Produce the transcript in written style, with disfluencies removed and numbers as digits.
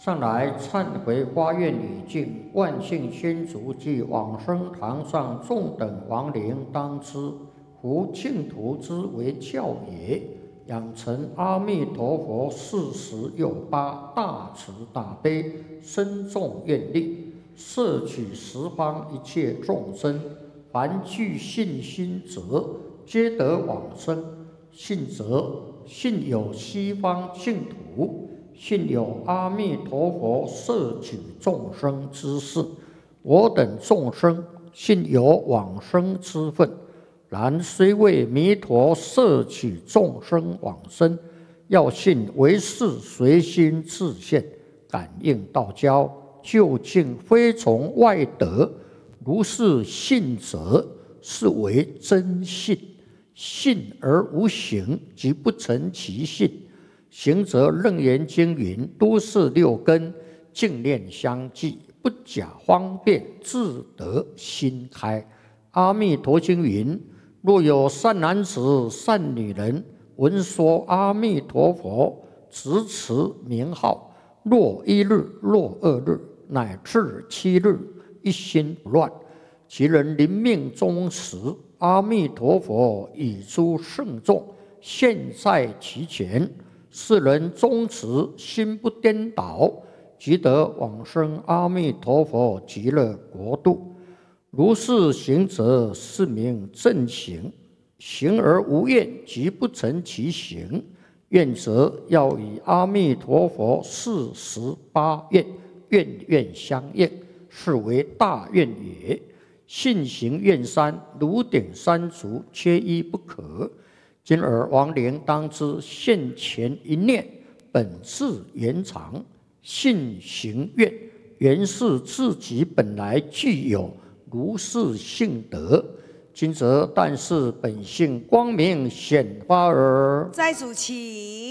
上来忏悔发愿礼敬，万幸先祖及往生堂上众等亡灵当知，夫净土之为教也。养成阿弥陀佛4068大慈大悲深重愿力，摄取十方一切众生，凡具信心者，皆得往生。信则信有西方净土，信有阿弥陀佛摄取众生之事。我等众生信有往生之分，然虽为弥陀摄取众生往生，要信为是随心自现，感应道交，究竟非从外得。如是信者，是为真信。信而无行，即不成其信。行则楞严经云：都是六根，净念相继，不假方便，自得心开。阿弥陀经云：若有善男子、善女人，闻说阿弥陀佛，执持名号，若一日，若二日，乃至7日，一心不乱，其人临命终时，阿弥陀佛以诸圣众现在其前，世人终持心不颠倒，即得往生阿弥陀佛极乐国度。如是行者，是名正行。行而无愿，即不成其行。愿则要与阿弥陀佛48愿，愿愿相应，是为大愿也。信行愿三，如顶三足，缺一不可。今尔亡灵当知，现前一念，本自圆常。信行愿，原是自己本来具有如是性德。今则但是本性光明显发耳。 在主起。